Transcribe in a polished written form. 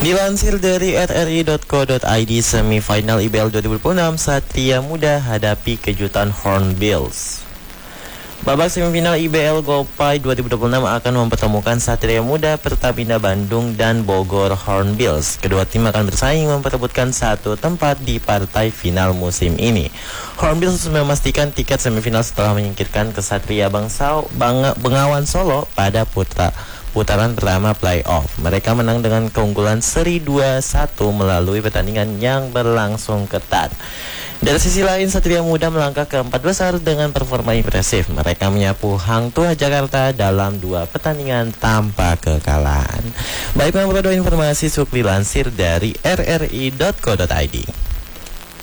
Dilansir dari rri.co.id, semifinal IBL 2026 Satria Muda hadapi kejutan Hornbills. Babak semifinal IBL Gopay 2026 akan mempertemukan Satria Muda, Pertamina Bandung, dan Bogor Hornbills. Kedua tim akan bersaing memperebutkan satu tempat di partai final musim ini. Hornbills memastikan tiket semifinal setelah menyingkirkan Kesatria Bengawan Solo pada putaran pertama playoff. Mereka menang dengan keunggulan seri 2-1 melalui pertandingan yang berlangsung ketat. Dari sisi lain, Satria Muda melangkah ke 4 besar dengan performa impresif. Mereka menyapu Hang Tuah Jakarta dalam 2 pertandingan tanpa kekalahan. Baik, informasi Sukli lansir dari rri.co.id.